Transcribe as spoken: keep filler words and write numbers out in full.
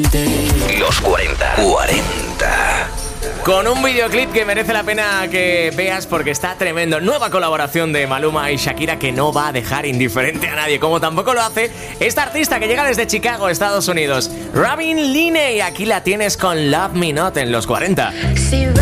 Los cuarenta. cuarenta. Con un videoclip que merece la pena que veas porque está tremendo. Nueva colaboración de Maluma y Shakira que no va a dejar indiferente a nadie, como tampoco lo hace esta artista que llega desde Chicago, Estados Unidos, Robin Linney. Aquí la tienes con Love Me Not en los cuarenta. Si